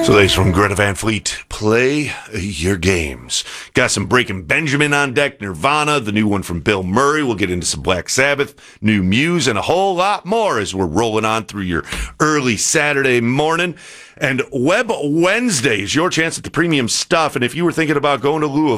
So thanks from Greta Van Fleet. Play your games. Got some Breaking Benjamin on deck, Nirvana, the new one from Bill Murray. We'll get into some Black Sabbath, new Muse, and a whole lot more as we're rolling on through your early Saturday morning. And Web Wednesday is your chance at the premium stuff. And if you were thinking about going to Louisville,